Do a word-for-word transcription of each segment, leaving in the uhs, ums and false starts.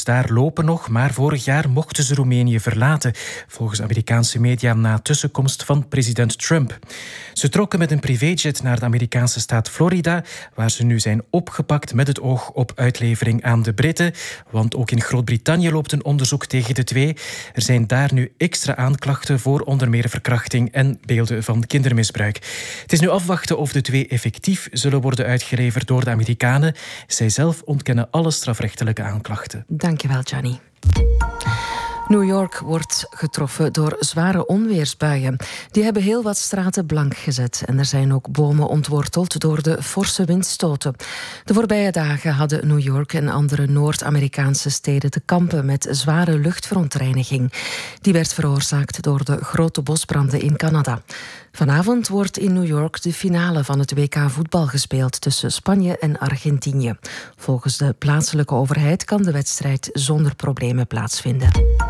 dus daar lopen nog, maar vorig jaar mochten ze Roemenië verlaten, volgens Amerikaanse media na tussenkomst van president Trump. Ze trokken met een privéjet naar de Amerikaanse staat Florida, waar ze nu zijn opgepakt met het oog op uitlevering aan de Britten. Want ook in Groot-Brittannië loopt een onderzoek tegen de twee. Er zijn daar nu extra aanklachten voor onder meer verkrachting en beelden van kindermisbruik. Het is nu afwachten of de twee effectief zullen worden uitgeleverd door de Amerikanen. Zij zelf ontkennen alle strafrechtelijke aanklachten. Dankjewel, Gianni. New York wordt getroffen door zware onweersbuien. Die hebben heel wat straten blank gezet en er zijn ook bomen ontworteld door de forse windstoten. De voorbije dagen hadden New York en andere Noord-Amerikaanse steden te kampen met zware luchtverontreiniging. Die werd veroorzaakt door de grote bosbranden in Canada. Vanavond wordt in New York de finale van het W K voetbal gespeeld tussen Spanje en Argentinië. Volgens de plaatselijke overheid kan de wedstrijd zonder problemen plaatsvinden.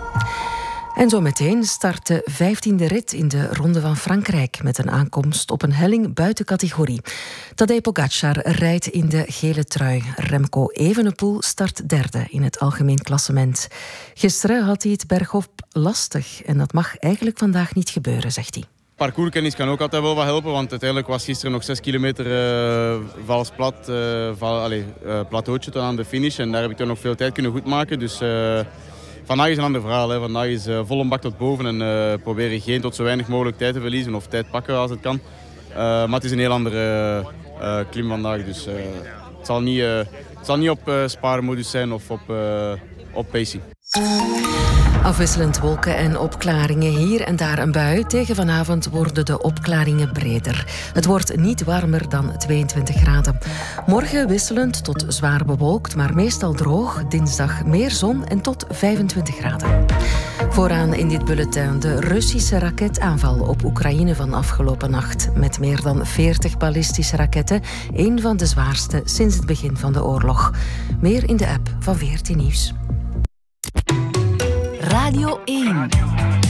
En zometeen start de vijftiende rit in de Ronde van Frankrijk met een aankomst op een helling buiten categorie. Tadej Pogacar rijdt in de gele trui. Remco Evenepoel start derde in het algemeen klassement. Gisteren had hij het bergop lastig en dat mag eigenlijk vandaag niet gebeuren, zegt hij. Parcourskennis kan ook altijd wel wat helpen, want uiteindelijk was gisteren nog zes kilometer uh, vals plat, uh, val, allez, uh, plateautje tot aan de finish. En daar heb ik toch nog veel tijd kunnen goedmaken. Dus uh, vandaag is een ander verhaal. Hè. Vandaag is uh, vol een bak tot boven en uh, proberen geen tot zo weinig mogelijk tijd te verliezen of tijd pakken als het kan. Uh, maar het is een heel andere uh, uh, klim vandaag, dus uh, het, zal niet, uh, het zal niet op uh, spaarmodus zijn of op, uh, op pacing. Afwisselend wolken en opklaringen, hier en daar een bui. Tegen vanavond worden de opklaringen breder. Het wordt niet warmer dan tweeëntwintig graden. Morgen wisselend tot zwaar bewolkt, maar meestal droog. Dinsdag meer zon en tot vijfentwintig graden. Vooraan in dit bulletin de Russische raketaanval op Oekraïne van afgelopen nacht. Met meer dan veertig ballistische raketten. Een van de zwaarste sinds het begin van de oorlog. Meer in de app van V R T Nieuws. Radio één.